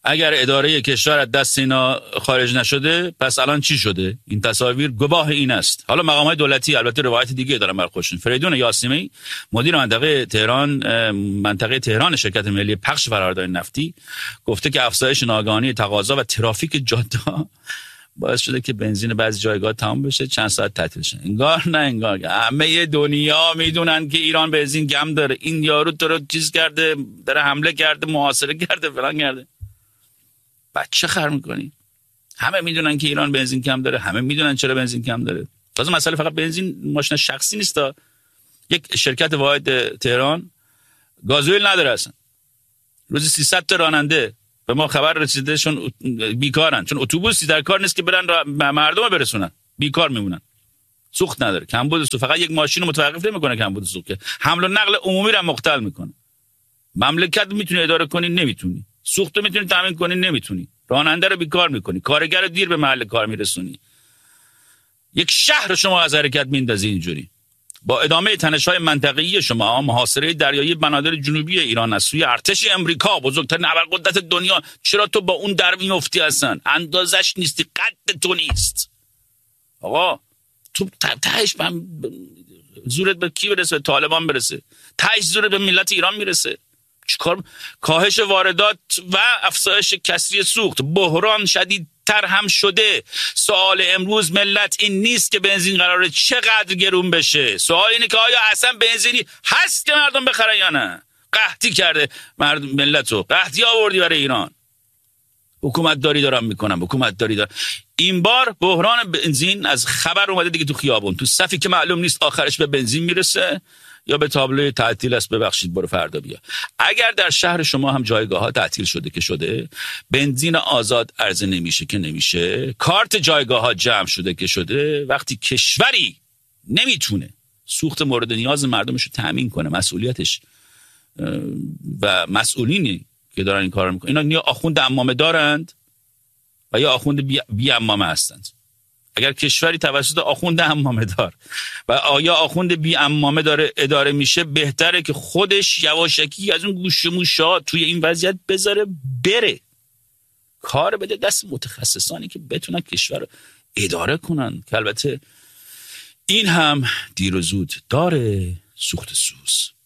اگر اداره کشور از دست اینا خارج نشده پس الان چی شده؟ این تصاویر گواه این است. حالا مقامات دولتی البته روایت دیگه دارن بر خودشون. فریدون یاسمی مدیر منطقه تهران شرکت ملی پخش فرآوردهای نفتی گفته که افزایش ناگهانی تقاضا و ترافیک جاده‌ها باعث شده که بنزین بعضی جایگاه تمام بشه، چند ساعت تعطیل شه. انگار همه دنیا میدونن که ایران بنزین کم داره. این یارو تو رو چیز کرده، داره حمله کرده، محاصره کرده، فلان کرده. بچه خر میکنی. همه میدونن که ایران بنزین کم داره، همه میدونن چرا بنزین کم داره. تازه مسئله فقط بنزین ماشین شخصی نیست. یک شرکت واحد تهران گازوئیل نداره اصلا. روزی 300 تا راننده به ما خبر رسیده شون بیکارن، چون اتوبوسی در کار نیست که برن مردم برسونن، بیکار میمونن. سوخت نداره، کمبود سوخت. فقط یک ماشین رو متوقف نمیکنه کمبود سوخت، که حمل و نقل عمومی رو مختل میکنه. مملکت میتونی اداره کنی، نمیتونی. سوخت رو میتونی تامین کنی، نمیتونی. راننده رو بیکار میکنی، کارگر رو دیر به محل کار میرسونی. یک شهر شما از حرکت میندازی اینجوری. با ادامه تنش‌های منطقه‌ای شما، محاصره دریایی بنادر جنوبی ایران از سوی ارتش امریکا، بزرگترین ابرقدرت دنیا، چرا تو با اون در میفتی؟ هستن اندازش نیستی، قد تو نیست. آقا تو تهش زورت به کی برسه؟ طالبان برسه. تهش زورت به ملت ایران میرسه. چیکار؟ کاهش واردات و افزایش کسری سوخت، بحران شدیدتر هم شده. سوال امروز ملت این نیست که بنزین قراره چقدر گرون بشه. سوال اینه که آیا اصلا بنزینی هست که مردم بخرن یا نه؟ قحطی کرده مردم، ملتو قحطی آوردی برای ایران. حکومت داری دارم میکنم، حکومت داری دارم. این بار بحران بنزین از خبر اومده دیگه تو خیابون، تو صفی که معلوم نیست آخرش به بنزین میرسه یا به تابلوی تعطیل است، ببخشید برو فردا بیا. اگر در شهر شما هم جایگاه ها تعطیل شده که شده، بنزین آزاد عرضه نمیشه که نمیشه، کارت جایگاه ها جمع شده که شده، وقتی کشوری نمیتونه سوخت مورد نیاز مردمش رو تامین کنه، مسئولیتش و مسئولینی که دارن این کارو میکنن، اینا یا آخوند عمامه دارند و یا آخوند بی عمامه هستند. اگر کشوری توسط آخوند عمامه دار و آیا آخوند بی عمامه داره اداره میشه، بهتره که خودش یواشکی از اون گوش موشا توی این وضعیت بذاره بره، کار بده دست متخصصانی که بتونن کشور رو اداره کنن، که البته این هم دیر و زود داره سوخت سوز.